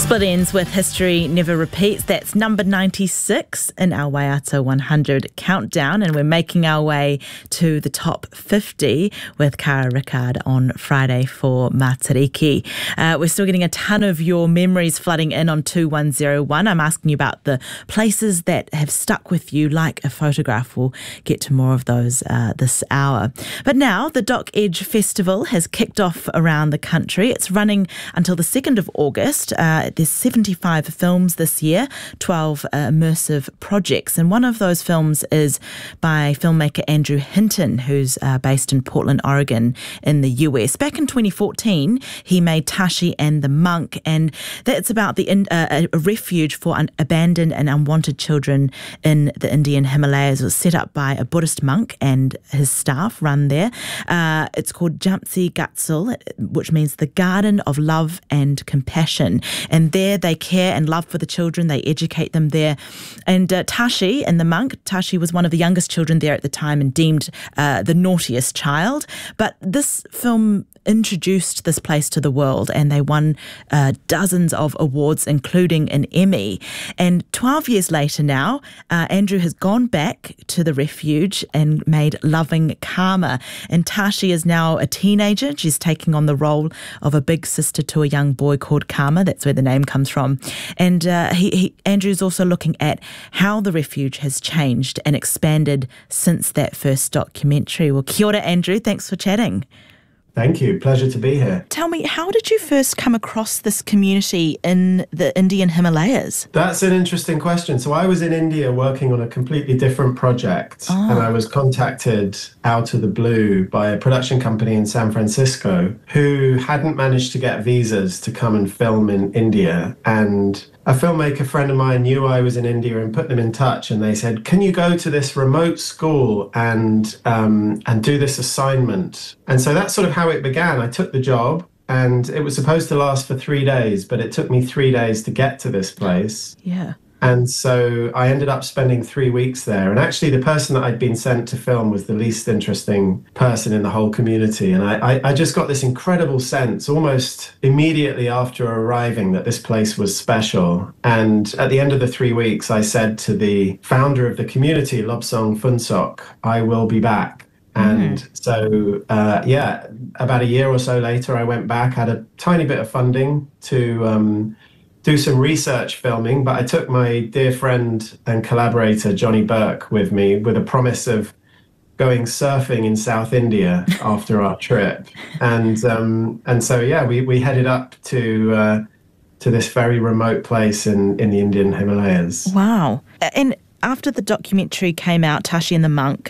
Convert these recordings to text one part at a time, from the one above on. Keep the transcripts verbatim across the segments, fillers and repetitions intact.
Split Ends with History Never Repeats. That's number ninety-six in our Waiata one hundred countdown, and we're making our way to the top fifty with Cara Rickard on Friday for Matariki. Uh, we're still getting a ton of your memories flooding in on two one zero one. I'm asking you about the places that have stuck with you like a photograph. We'll get to more of those uh, this hour. But now the Doc Edge Festival has kicked off around the country. It's running until the second of August. Uh, There's seventy-five films this year, twelve uh, immersive projects. And one of those films is by filmmaker Andrew Hinton, who's uh, based in Portland, Oregon in the U S. Back in twenty fourteen, he made Tashi and the Monk, and that's about the in, uh, a refuge for un- abandoned and unwanted children in the Indian Himalayas. It was set up by a Buddhist monk and his staff run there. Uh, it's called Jamtsi Gatsul, which means the Garden of Love and Compassion. And there they care and love for the children. They educate them there. And uh, Tashi and the Monk, Tashi was one of the youngest children there at the time and deemed uh, the naughtiest child. But this film introduced this place to the world, and they won uh, dozens of awards, including an Emmy. And twelve years later now, uh, Andrew has gone back to the refuge and made Loving Karma. And Tashi is now a teenager. She's taking on the role of a big sister to a young boy called Karma. That's where the name comes from. And uh, he, he, Andrew's also looking at how the refuge has changed and expanded since that first documentary. Well, kia ora, Andrew. Thanks for chatting. Thank you. Pleasure to be here. Tell me, how did you first come across this community in the Indian Himalayas? That's an interesting question. So I was in India working on a completely different project, oh. and I was contacted out of the blue by a production company in San Francisco who hadn't managed to get visas to come and film in India. And a filmmaker friend of mine knew I was in India and put them in touch, and they said, can you go to this remote school and um, and do this assignment? And so that's sort of how it began. I took the job, and it was supposed to last for three days, but it took me three days to get to this place. Yeah. And so I ended up spending three weeks there. And actually, the person that I'd been sent to film was the least interesting person in the whole community. And I, I, I just got this incredible sense almost immediately after arriving that this place was special. And at the end of the three weeks, I said to the founder of the community, Lobsang Phunsok, I will be back. And mm. so, uh, yeah, about a year or so later, I went back, had a tiny bit of funding to um, do some research filming, but I took my dear friend and collaborator, Johnny Burke, with me with a promise of going surfing in South India after our trip. And um, and so, yeah, we, we headed up to uh, to this very remote place in, in the Indian Himalayas. Wow. And after the documentary came out, Tashi and the Monk,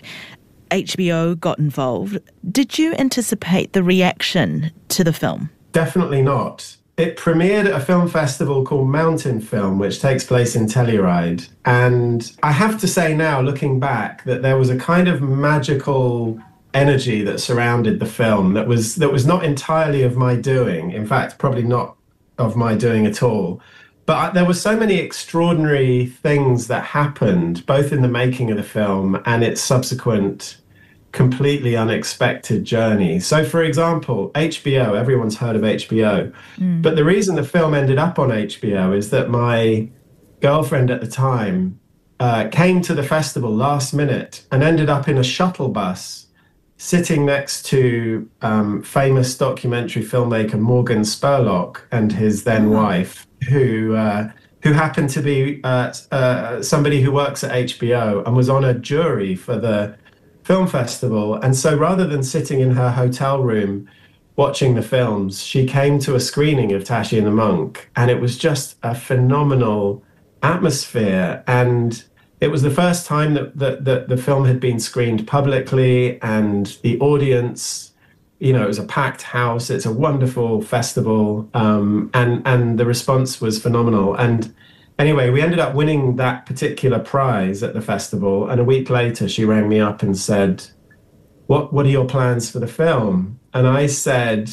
H B O got involved. Did you anticipate the reaction to the film? Definitely not. It premiered at a film festival called Mountain Film, which takes place in Telluride. And I have to say now, looking back, that there was a kind of magical energy that surrounded the film that was that was not entirely of my doing. In fact, probably not of my doing at all. But there were so many extraordinary things that happened, both in the making of the film and its subsequent completely unexpected journey. So, for example, H B O, everyone's heard of H B O. Mm. But the reason the film ended up on H B O is that my girlfriend at the time uh, came to the festival last minute and ended up in a shuttle bus sitting next to um, famous documentary filmmaker Morgan Spurlock and his then oh. wife, who uh, who happened to be uh, uh, somebody who works at H B O and was on a jury for the film festival. And so rather than sitting in her hotel room watching the films, she came to a screening of Tashi and the Monk, and it was just a phenomenal atmosphere. And it was the first time that, that, that the film had been screened publicly, and the audience, you know, it was a packed house. It's a wonderful festival, um, and, and the response was phenomenal. And anyway, we ended up winning that particular prize at the festival, and a week later she rang me up and said, what what are your plans for the film? And I said,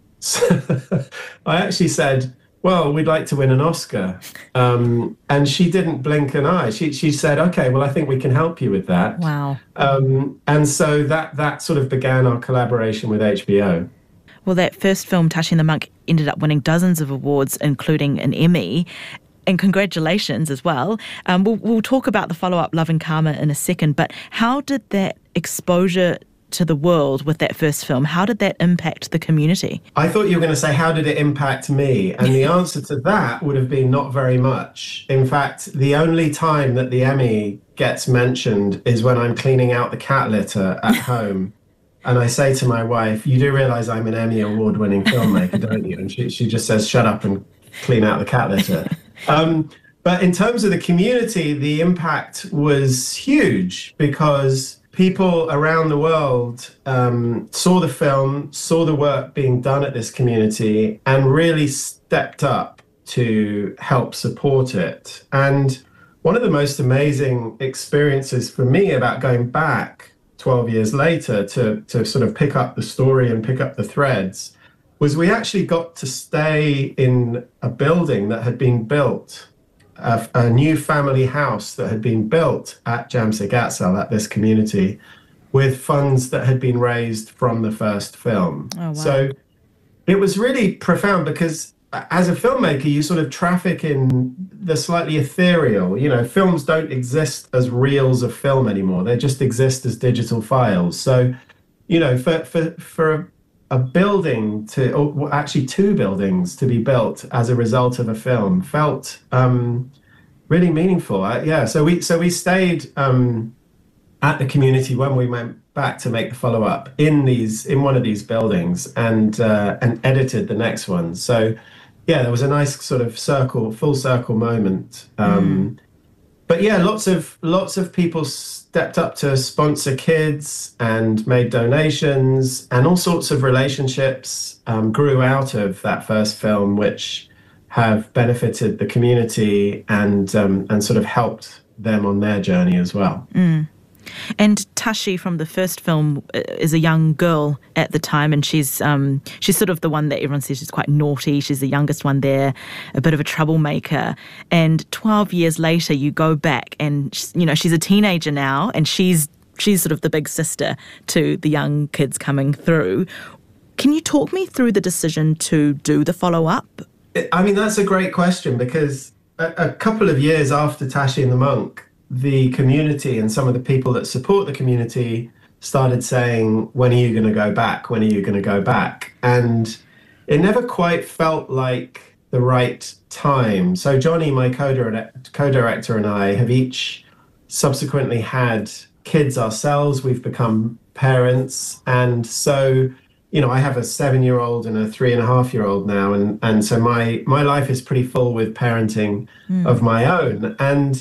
I actually said, well, we'd like to win an Oscar. Um, and she didn't blink an eye. She she said, okay, well, I think we can help you with that. Wow. Um, and so that that sort of began our collaboration with H B O. Well, that first film, Tashi and the Monk, ended up winning dozens of awards, including an Emmy. And congratulations as well. Um, we'll, we'll talk about the follow-up, Love and Karma, in a second. But how did that exposure to the world with that first film, how did that impact the community? I thought you were going to say, how did it impact me? And the answer to that would have been not very much. In fact, the only time that the Emmy gets mentioned is when I'm cleaning out the cat litter at home. And I say to my wife, you do realise I'm an Emmy award-winning filmmaker, don't you? And she, she just says, shut up and clean out the cat litter. Um, but in terms of the community, the impact was huge because people around the world um, saw the film, saw the work being done at this community, and really stepped up to help support it. And one of the most amazing experiences for me about going back twelve years later to, to sort of pick up the story and pick up the threads was we actually got to stay in a building that had been built, a, a new family house that had been built at Jamseg Atsal, at this community, with funds that had been raised from the first film. Oh, wow. So it was really profound because as a filmmaker, you sort of traffic in the slightly ethereal. You know, films don't exist as reels of film anymore. They just exist as digital files. So, you know, for, for, for a building to, or actually two buildings to be built as a result of a film felt um, really meaningful. Uh, yeah, so we so we stayed um, at the community when we went back to make the follow up in these in one of these buildings and uh, and edited the next one. So yeah, there was a nice sort of circle, full circle moment. Um, mm. But yeah, lots of lots of people stepped up to sponsor kids and made donations, and all sorts of relationships um, grew out of that first film, which have benefited the community and um, and sort of helped them on their journey as well. Mm. And Tashi from the first film is a young girl at the time, and she's um, she's sort of the one that everyone says is quite naughty. She's the youngest one there, a bit of a troublemaker. And twelve years later, you go back, and you know she's a teenager now, and she's she's sort of the big sister to the young kids coming through. Can you talk me through the decision to do the follow up? I mean, that's a great question because a, a couple of years after Tashi and the Monk, the community and some of the people that support the community started saying, when are you going to go back? When are you going to go back? And it never quite felt like the right time. So Johnny, my co-director, and I have each subsequently had kids ourselves. We've become parents. And so, you know, I have a seven-year-old and a three and a half year old now. And, and so my, my life is pretty full with parenting mm. of my own. And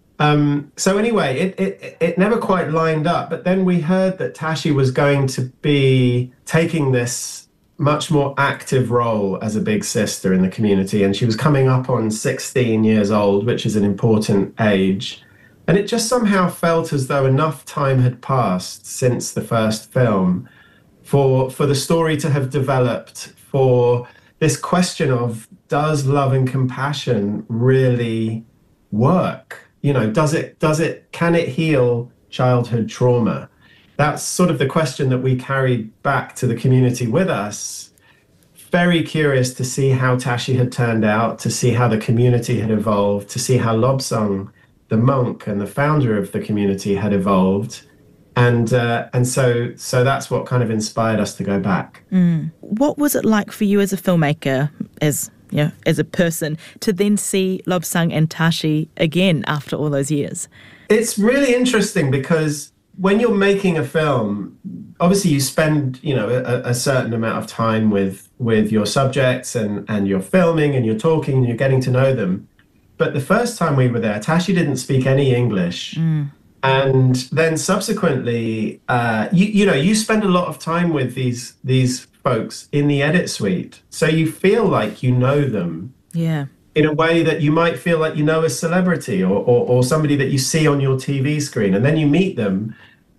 Um, so anyway, it, it it never quite lined up. But then we heard that Tashi was going to be taking this much more active role as a big sister in the community. And she was coming up on sixteen years old, which is an important age. And it just somehow felt as though enough time had passed since the first film for, for the story to have developed, for this question of, does love and compassion really work? You know, does it, does it, can it heal childhood trauma? That's sort of the question that we carried back to the community with us. Very curious to see how Tashi had turned out, to see how the community had evolved, to see how Lobsang, the monk and the founder of the community, had evolved. And uh, and so so that's what kind of inspired us to go back. Mm. What was it like for you as a filmmaker, as you know, as a person, to then see Lobsang and Tashi again after all those years? It's really interesting because when you're making a film, obviously you spend, you know, a, a certain amount of time with with your subjects and, and you're filming and you're talking and you're getting to know them. But the first time we were there, Tashi didn't speak any English. Mm. And then subsequently, uh, you, you know, you spend a lot of time with these these folks in the edit suite. So you feel like you know them. Yeah. In a way that you might feel like you know a celebrity or, or, or somebody that you see on your T V screen. And then you meet them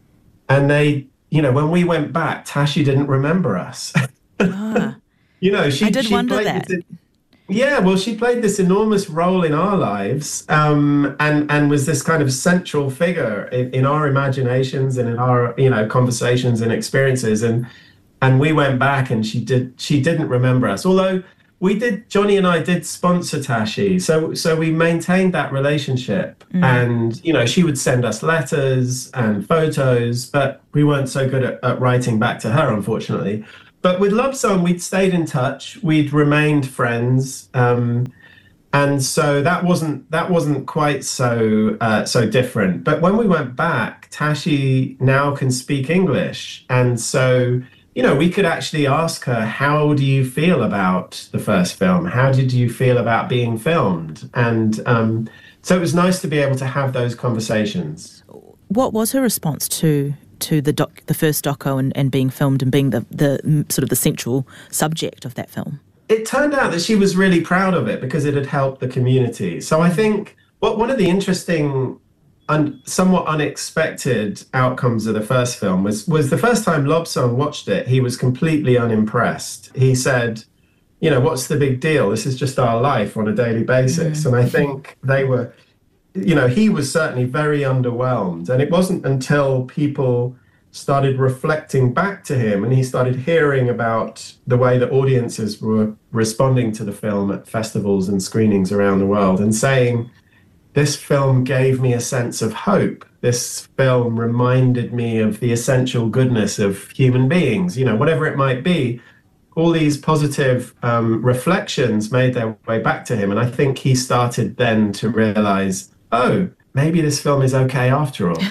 and they, you know, when we went back, Tashi didn't remember us. Ah. You know, she, I did she wonder played that. This, yeah, well, she played this enormous role in our lives um, and, and was this kind of central figure in, in our imaginations and in our, you know, conversations and experiences. And and we went back, and she did she didn't remember us. Although we did, Johnny and I did sponsor Tashi, so so we maintained that relationship. Mm. And you know, she would send us letters and photos, but we weren't so good at, at writing back to her, unfortunately. But with Love Song, we'd stayed in touch. We'd remained friends. Um, And so that wasn't that wasn't quite so uh, so different. But when we went back, Tashi now can speak English, and so you know we could actually ask her, "How do you feel about the first film? How did you feel about being filmed?" And um, so it was nice to be able to have those conversations. What was her response to to the doc, the first doco, and, and being filmed and being the the sort of the central subject of that film? It turned out that she was really proud of it because it had helped the community. So I think what one of the interesting and somewhat unexpected outcomes of the first film was was the first time Lobsang watched it, he was completely unimpressed. He said, you know, what's the big deal? This is just our life on a daily basis. Mm. And I think they were, you know, he was certainly very underwhelmed. And it wasn't until people started reflecting back to him and he started hearing about the way that audiences were responding to the film at festivals and screenings around the world and saying, this film gave me a sense of hope. This film reminded me of the essential goodness of human beings, you know, whatever it might be. All these positive um, reflections made their way back to him. And I think he started then to realize, oh, maybe this film is okay after all.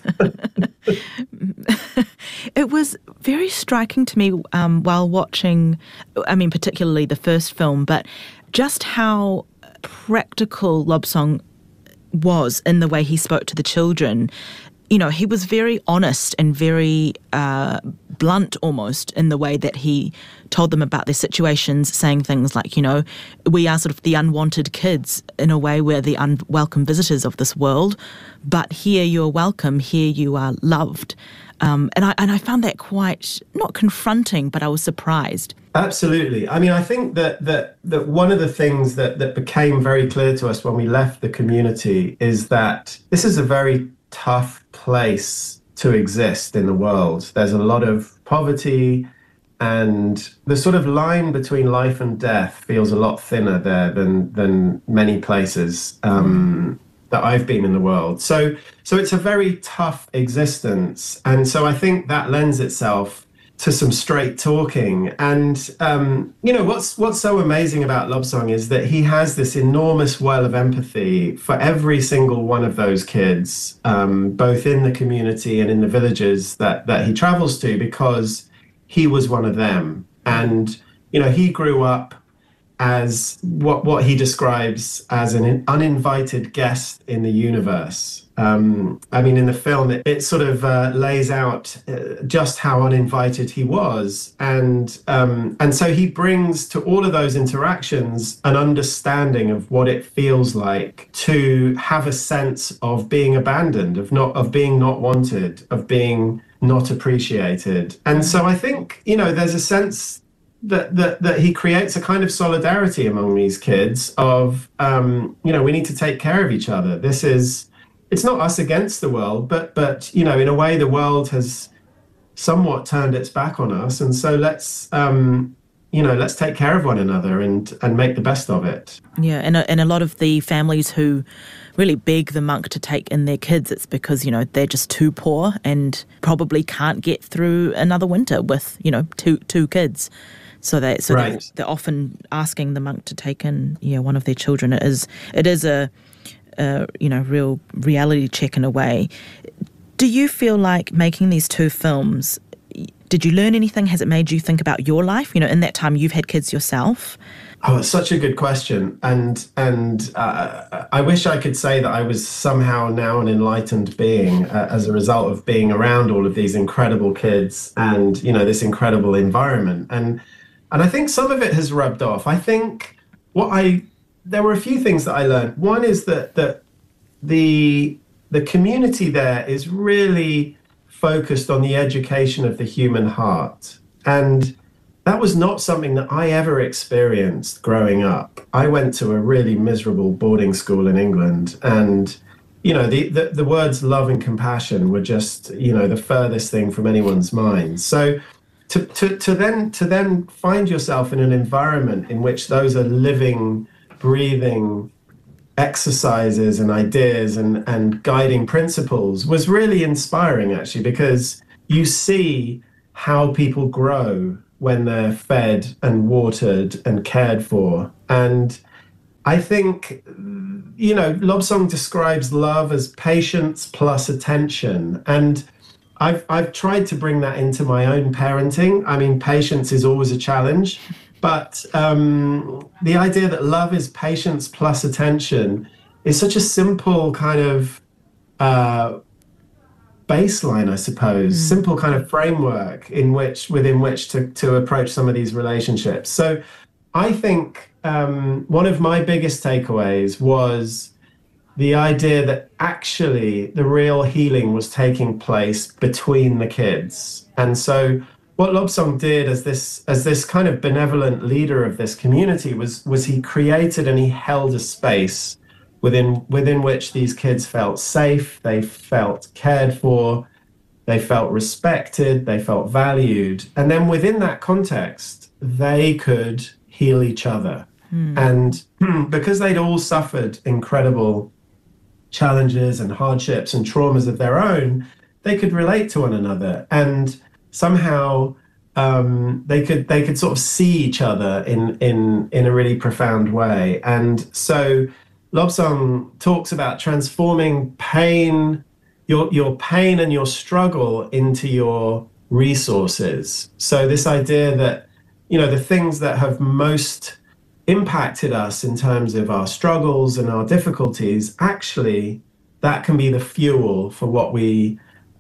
It was very striking to me um, while watching, I mean, particularly the first film, but just how practical Lobsang was in the way he spoke to the children. You know, he was very honest and very uh, blunt almost in the way that he told them about their situations, saying things like, you know, we are sort of the unwanted kids in a way, we're the unwelcome visitors of this world, but here you're welcome, here you are loved. Um, and I and I found that quite, not confronting, but I was surprised. Absolutely. I mean, I think that that that one of the things that, that became very clear to us when we left the community is that this is a very tough place to exist in the world. There's a lot of poverty, and the sort of line between life and death feels a lot thinner there than than many places um, that I've been in the world. So so it's a very tough existence. And so I think that lends itself to some straight talking. And, um, you know, what's what's so amazing about Lobsang is that he has this enormous well of empathy for every single one of those kids, um, both in the community and in the villages that, that he travels to, because he was one of them. And, you know, he grew up as what, what he describes as an uninvited guest in the universe. Um, I mean, in the film, it, it sort of uh, lays out uh, just how uninvited he was. And um, and so he brings to all of those interactions an understanding of what it feels like to have a sense of being abandoned, of not of being not wanted, of being not appreciated. And so I think, you know, there's a sense that that that he creates a kind of solidarity among these kids of, um, you know, we need to take care of each other. This is... It's not us against the world, but, but you know, in a way, the world has somewhat turned its back on us. And so let's, um, you know, let's take care of one another and, and make the best of it. Yeah, and a, and a lot of the families who really beg the monk to take in their kids, it's because, you know, they're just too poor and probably can't get through another winter with, you know, two two kids. So they so right. they're, they're often asking the monk to take in, yeah, one of their children. It is it is a Uh, you know, real reality check in a way. Do you feel like making these two films, did you learn anything? Has it made you think about your life? You know, in that time you've had kids yourself. Oh, it's such a good question. And and uh, I wish I could say that I was somehow now an enlightened being uh, as a result of being around all of these incredible kids and, you know, this incredible environment. And and I think some of it has rubbed off. I think what I... There were a few things that I learned. One is that that the the community there is really focused on the education of the human heart. And that was not something that I ever experienced growing up. I went to a really miserable boarding school in England, and you know, the, the, the words love and compassion were just, you know, the furthest thing from anyone's mind. So to, to, to then to then find yourself in an environment in which those are living, breathing exercises and ideas and, and guiding principles was really inspiring, actually, because you see how people grow when they're fed and watered and cared for. And I think, you know, Lobsang describes love as patience plus attention. And I've I've tried to bring that into my own parenting. I mean, patience is always a challenge, but um, the idea that love is patience plus attention is such a simple kind of uh, baseline, I suppose, mm. simple kind of framework in which within which to to approach some of these relationships. So I think um, one of my biggest takeaways was the idea that actually the real healing was taking place between the kids. And so what Lobsang did as this as this kind of benevolent leader of this community was was he created and he held a space within within which these kids felt safe, they felt cared for, they felt respected, they felt valued. And then within that context, they could heal each other. Mm. And because they'd all suffered incredible challenges and hardships and traumas of their own, they could relate to one another, and somehow um, they could they could sort of see each other in in in a really profound way. And so Lobsang talks about transforming pain, your your pain and your struggle into your resources. So this idea that, you know, the things that have most impacted us in terms of our struggles and our difficulties, actually, that can be the fuel for what we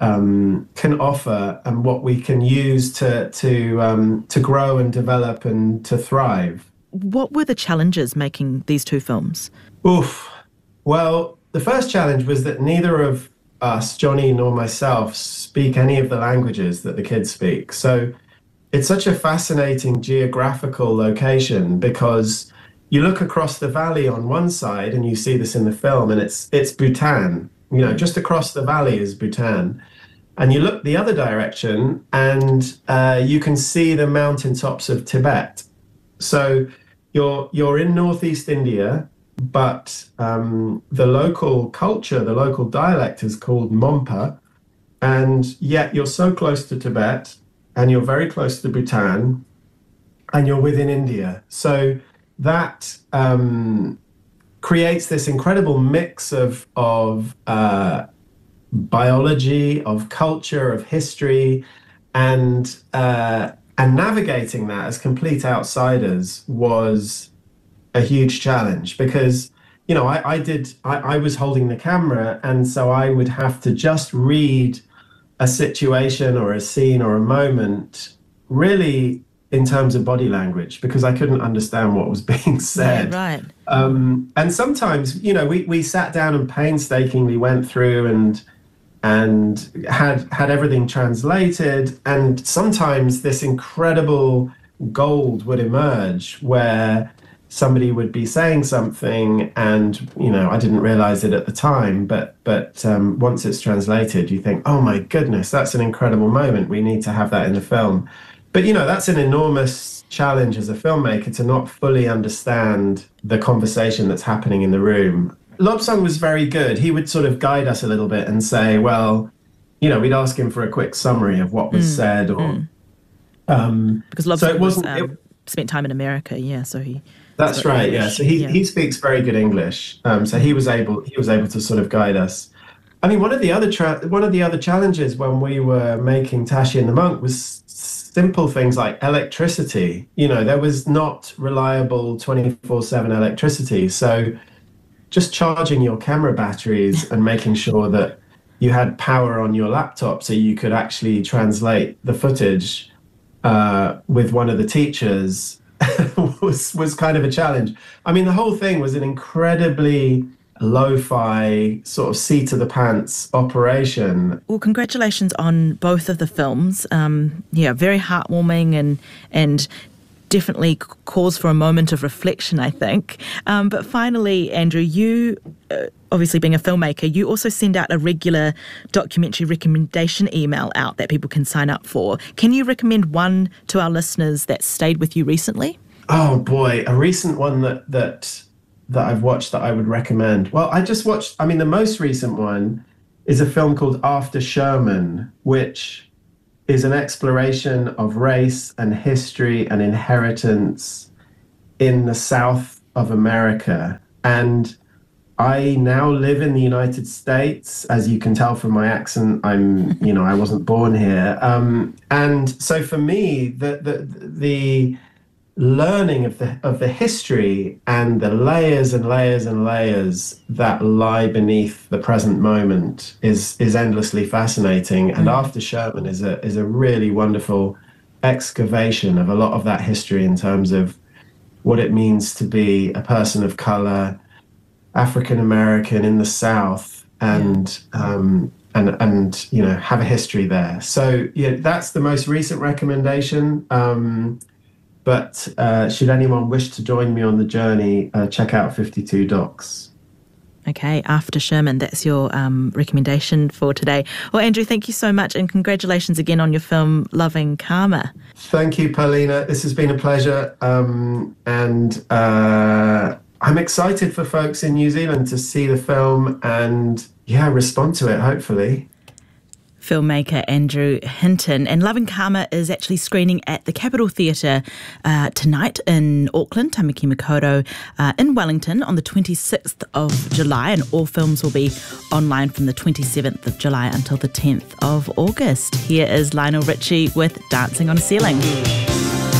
um, can offer and what we can use to to um, to grow and develop and to thrive. What were the challenges making these two films? Oof. Well, the first challenge was that neither of us, Johnny nor myself, speak any of the languages that the kids speak. So it's such a fascinating geographical location because you look across the valley on one side, and you see this in the film, and it's it's Bhutan. You know, just across the valley is Bhutan. And you look the other direction, and uh, you can see the mountaintops of Tibet. So you're you're in northeast India, but um, the local culture, the local dialect is called Monpa, and yet you're so close to Tibet, and you're very close to Bhutan, and you're within India. So that um, creates this incredible mix of, of uh, biology, of culture, of history, and uh, and navigating that as complete outsiders was a huge challenge because, you know, I, I did, I, I was holding the camera, and so I would have to just read a situation or a scene or a moment really in terms of body language because I couldn't understand what was being said. Yeah, right. Um, and sometimes, you know, we, we sat down and painstakingly went through and and had had everything translated. And sometimes this incredible gold would emerge where somebody would be saying something and, you know, I didn't realize it at the time, but but um, once it's translated, you think, oh my goodness, that's an incredible moment. We need to have that in the film. But, you know, that's an enormous challenge as a filmmaker to not fully understand the conversation that's happening in the room. Lobsang was very good. He would sort of guide us a little bit and say, well, you know, we'd ask him for a quick summary of what was mm, said. or mm. um, Because Lobsang so it wasn't, was, um, it, spent time in America, yeah, so he... That's right, English. yeah. So he, yeah. he speaks very good English. Um, so he was able he was able to sort of guide us. I mean, one of the other tra- one of the other challenges when we were making Tashi and the Monk was simple things like electricity. You know, there was not reliable twenty-four seven electricity. So just charging your camera batteries and making sure that you had power on your laptop so you could actually translate the footage uh, with one of the teachers was was kind of a challenge. I mean, the whole thing was an incredibly lo-fi sort of seat of the pants operation. Well, congratulations on both of the films. Um, yeah, very heartwarming and and definitely cause for a moment of reflection, I think. Um, but finally, Andrew, you, uh, obviously being a filmmaker, you also send out a regular documentary recommendation email out that people can sign up for. Can you recommend one to our listeners that stayed with you recently? Oh boy, a recent one that that that I've watched that I would recommend. Well, I just watched, I mean, the most recent one is a film called After Sherman, which is an exploration of race and history and inheritance in the South of America. And I now live in the United States. As you can tell from my accent, I'm, you know, I wasn't born here. Um, and so for me, the the the learning of the of the history and the layers and layers and layers that lie beneath the present moment is is endlessly fascinating. And After Sherman is a is a really wonderful excavation of a lot of that history in terms of what it means to be a person of color, African American in the South, and um, and and you know, have a history there. So yeah, that's the most recent recommendation. Um, But uh, should anyone wish to join me on the journey, uh, check out fifty-two Docs. Okay, After Sherman, that's your um, recommendation for today. Well, Andrew, thank you so much, and congratulations again on your film, Loving Karma. Thank you, Paulina. This has been a pleasure. Um, and uh, I'm excited for folks in New Zealand to see the film and, yeah, respond to it, hopefully. Filmmaker Andrew Hinton. And Loving Karma is actually screening at the Capitol Theatre uh, tonight in Auckland, Tamaki Makaurau, uh, in Wellington on the twenty-sixth of July, and all films will be online from the twenty-seventh of July until the tenth of August. Here is Lionel Richie with Dancing on a Ceiling.